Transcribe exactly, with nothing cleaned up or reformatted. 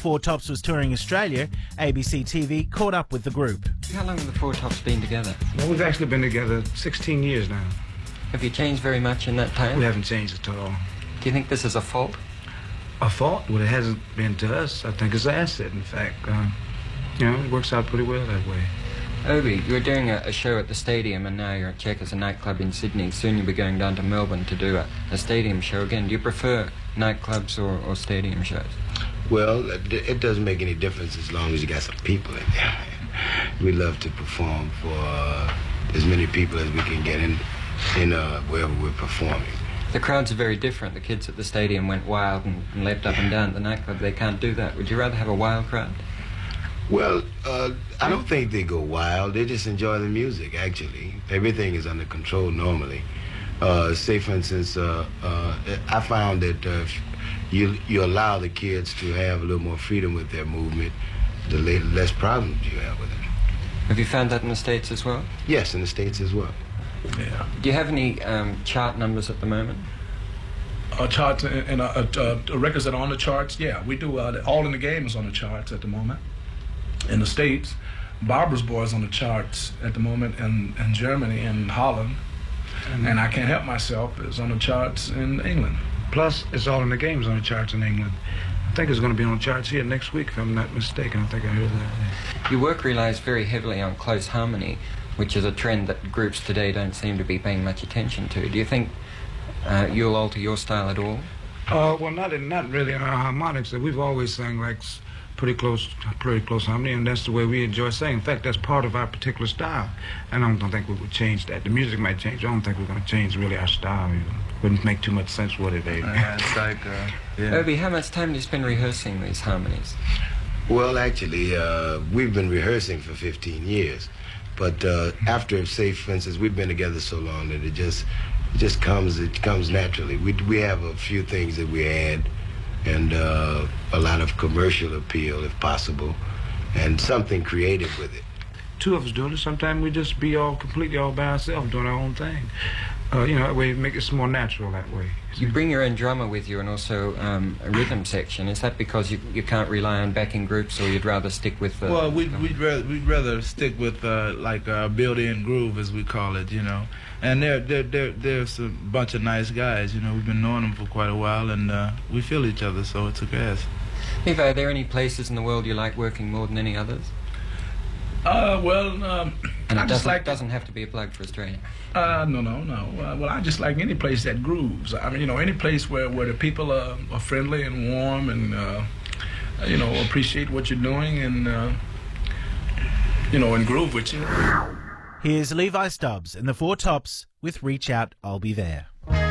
Four Tops was touring Australia, A B C T V caught up with the group. How long have the Four Tops been together? Well, we've actually been together sixteen years now. Have you changed very much in that time? We haven't changed at all. Do you think this is a fault? A fault? Well, it hasn't been to us. I think it's an asset, in fact. Uh, you know, it works out pretty well that way. Obi, you were doing a, a show at the Stadium and now you're at Checkers, a nightclub in Sydney. Soon you'll be going down to Melbourne to do a, a stadium show again. Do you prefer nightclubs or, or stadium shows? Well, it doesn't make any difference as long as you got some people in there. We love to perform for uh, as many people as we can get in, in uh, wherever we're performing. The crowds are very different. The kids at the Stadium went wild and, and leapt up and down. At the nightclub, they can't do that. Would you rather have a wild crowd? Well, uh, I don't think they go wild. They just enjoy the music, actually. Everything is under control normally. Uh, say, for instance, uh, uh, I found that uh, if you, you allow the kids to have a little more freedom with their movement, the less problems you have with them. Have you found that in the States as well? Yes, in the States as well. Yeah. Do you have any um, chart numbers at the moment? Uh, charts and uh, uh, uh, records that are on the charts? Yeah, we do. Uh, All in the Game is on the charts at the moment. In the States, Barbara's Boy is on the charts at the moment in, in Germany and Holland. Mm-hmm. And I Can't Help Myself is on the charts in England. Plus, it's All in the Game's on the charts in England. I think it's going to be on the charts here next week, if I'm not mistaken. I think I heard that. Your work relies very heavily on close harmony, which is a trend that groups today don't seem to be paying much attention to. Do you think uh, you'll alter your style at all? Uh, well, not in, not really in our harmonics. We've always sang like pretty close, pretty close harmony, and that's the way we enjoy singing. In fact, that's part of our particular style, and I don't, don't think we would change that. The music might change. I don't think we're going to change really our style. It wouldn't make too much sense, would it, baby? Yeah, it's like, uh, yeah. Obi, how much time do you spend rehearsing these harmonies? Well, actually, uh, we've been rehearsing for fifteen years. But uh, after, say, for instance, we've been together so long that it just it just comes it comes naturally. We we have a few things that we add, and uh, a lot of commercial appeal, if possible, and something creative with it. Two of us doing it. Sometimes we just be all completely all by ourselves doing our own thing. Uh, you know, that way make it more natural that way. You bring your own drummer with you and also um, a rhythm section. Is that because you you can't rely on backing groups, or you'd rather stick with the... Well, we'd, we'd, rather, we'd rather stick with, uh, like, uh, built-in groove, as we call it, you know. And they're, they're, they're, there's a bunch of nice guys, you know. We've been knowing them for quite a while, and uh, we feel each other, so it's a gas. Levi, are there any places in the world you like working more than any others? Uh, well, um, and it I just doesn't, like doesn't have to be a plug for Australia. Uh, no, no, no. Uh, well, I just like any place that grooves. I mean, you know, any place where, where the people are, are friendly and warm and, uh, you know, appreciate what you're doing and, uh, you know, and groove with you. Here's Levi Stubbs and the Four Tops with Reach Out, I'll Be There.